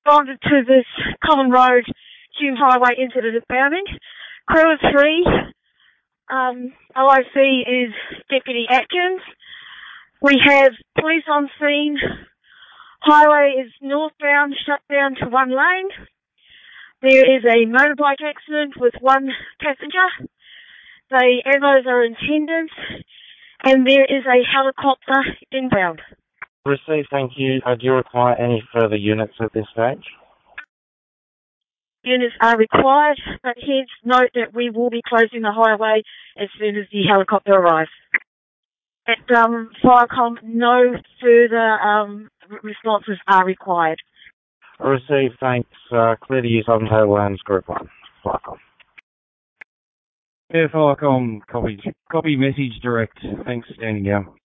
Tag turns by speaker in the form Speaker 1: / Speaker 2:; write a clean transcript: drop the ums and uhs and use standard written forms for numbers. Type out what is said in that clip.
Speaker 1: responded to this Common Road Hume Highway incident of bounding. Crew of 3. OIC is Deputy Atkins. We have police on scene. Highway is northbound, shut down to one lane. There is a motorbike accident with one passenger. The EVOs are in attendance, and there is a helicopter inbound.
Speaker 2: Received, thank you. Do you require any further units at this stage?
Speaker 1: Units are required, but hence note that we will be closing the highway as soon as the helicopter arrives. At Firecom, no further responses are required.
Speaker 2: Received, thanks. Clear to use on Tablelands Group 1. Firecom.
Speaker 3: Yeah, Firecom, copy message direct. Thanks, standing down.